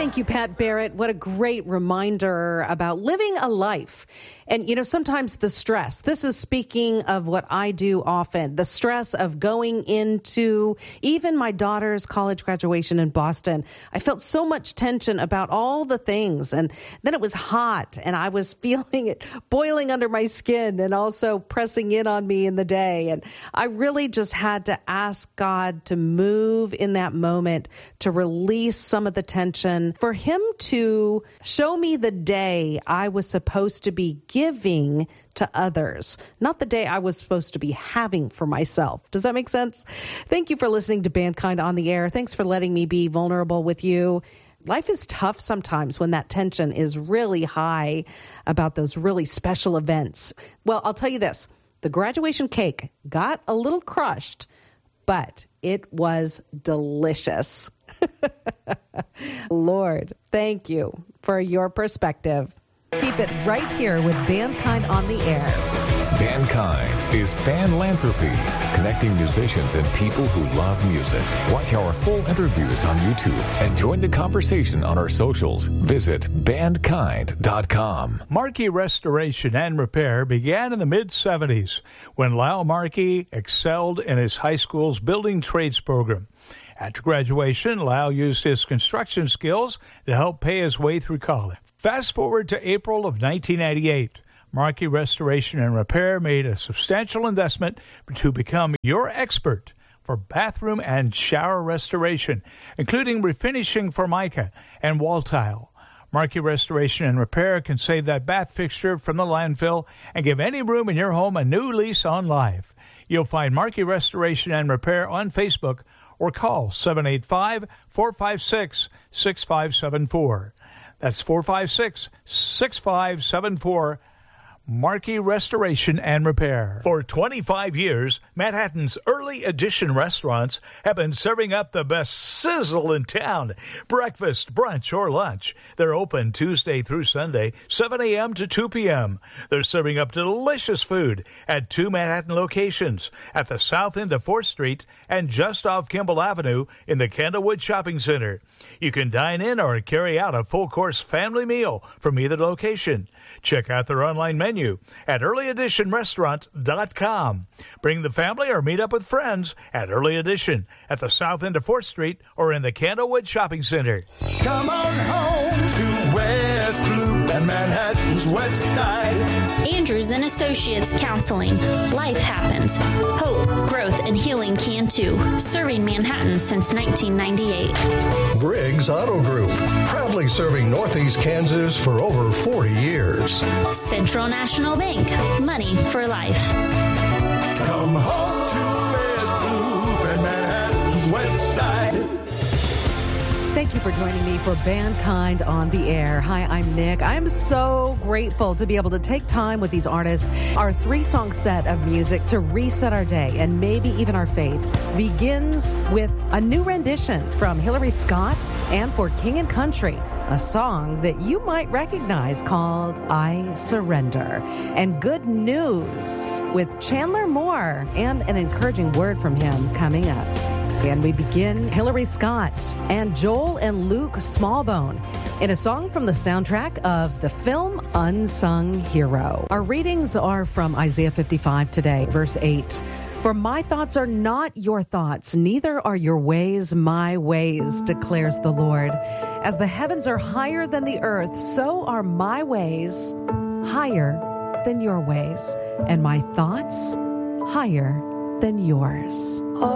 Thank you, Pat Barrett. What a great reminder about living a life. And, sometimes the stress, this is speaking of what I do often, the stress of going into even my daughter's college graduation in Boston. I felt so much tension about all the things. And then it was hot and I was feeling it boiling under my skin and also pressing in on me in the day. And I really just had to ask God to move in that moment, to release some of the tension, for him to show me the day I was supposed to be giving to others, not the day I was supposed to be having for myself. Does that make sense? Thank you for listening to Mankind on the Air. Thanks for letting me be vulnerable with you. Life is tough sometimes when that tension is really high about those really special events. Well, I'll tell you this. The graduation cake got a little crushed, but it was delicious. Lord, thank you for your perspective. Keep it right here with Mankind on the Air. Mankind is Fanlanthropy, connecting musicians and people who love music. Watch our full interviews on YouTube and join the conversation on our socials. Visit bandkind.com. Markey Restoration and Repair began in the mid-'70s when Lyle Markey excelled in his high school's building trades program. After graduation, Lyle used his construction skills to help pay his way through college. Fast forward to April of 1998. Markey Restoration and Repair made a substantial investment to become your expert for bathroom and shower restoration, including refinishing formica and wall tile. Markey Restoration and Repair can save that bath fixture from the landfill and give any room in your home a new lease on life. You'll find Markey Restoration and Repair on Facebook or call 785-456-6574. That's 456-6574. Markey Restoration and Repair. For 25 years, Manhattan's early edition restaurants have been serving up the best sizzle in town. Breakfast, brunch, or lunch. They're open Tuesday through Sunday, 7 a.m. to 2 p.m. They're serving up delicious food at 2 Manhattan locations, at the south end of 4th Street and just off Kimball Avenue in the Candlewood Shopping Center. You can dine in or carry out a full-course family meal from either location. Check out their online menu at earlyeditionrestaurant.com. Bring the family or meet up with friends at Early Edition at the south end of 4th Street or in the Candlewood Shopping Center. Come on home to West Loop and Manhattan's West Side. Andrews and Associates Counseling. Life happens. Hope, growth, and healing can too. Serving Manhattan since 1998. Briggs Auto Group. Proudly serving Northeast Kansas for over 40 years. Central National Bank. Money for life. Come home to West Loop and Manhattan's West Side. Thank you for joining me for Mankind on the Air. Hi, I'm Nick. I'm so grateful to be able to take time with these artists. Our 3-song set of music to reset our day and maybe even our faith begins with a new rendition from Hillary Scott and For King and Country, a song that you might recognize called I Surrender. And good news with Chandler Moore and an encouraging word from him coming up. And we begin Hillary Scott and Joel and Luke Smallbone in a song from the soundtrack of the film Unsung Hero. Our readings are from Isaiah 55 today, verse 8. For my thoughts are not your thoughts, neither are your ways my ways, declares the Lord. As the heavens are higher than the earth, so are my ways higher than your ways, and my thoughts higher than yours.